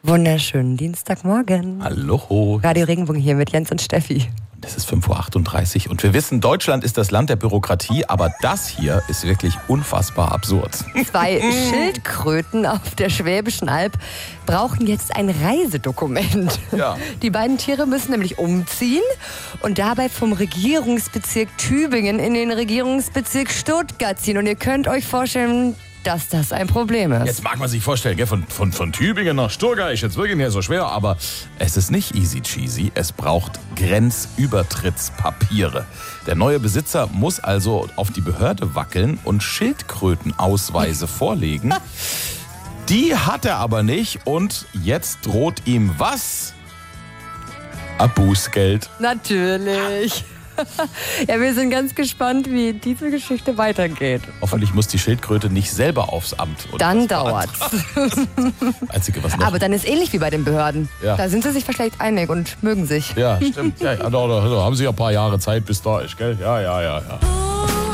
Wunderschönen Dienstagmorgen. Hallo. Radio Regenbogen hier mit Jens und Steffi. Es ist 5:38 Uhr und wir wissen, Deutschland ist das Land der Bürokratie, aber das hier ist wirklich unfassbar absurd. 2 Schildkröten auf der Schwäbischen Alb brauchen jetzt ein Reisedokument. Ja. Die beiden Tiere müssen nämlich umziehen und dabei vom Regierungsbezirk Tübingen in den Regierungsbezirk Stuttgart ziehen. Und ihr könnt euch vorstellen, dass das ein Problem ist. Jetzt mag man sich vorstellen, gell, von Tübingen nach Stuttgart ist jetzt wirklich nicht so schwer, aber es ist nicht easy cheesy. Es braucht Grenzübertrittspapiere. Der neue Besitzer muss also auf die Behörde wackeln und Schildkrötenausweise vorlegen. Die hat er aber nicht und jetzt droht ihm was? Ein Bußgeld. Natürlich. Ja, wir sind ganz gespannt, wie diese Geschichte weitergeht. Hoffentlich muss die Schildkröte nicht selber aufs Amt. Dann dauert's. Einzige, was noch. Aber dann ist ähnlich wie bei den Behörden. Ja. Da sind sie sich vielleicht einig und mögen sich. Ja, stimmt. Ja, da haben sie ja ein paar Jahre Zeit, bis da ist, gell? Ja.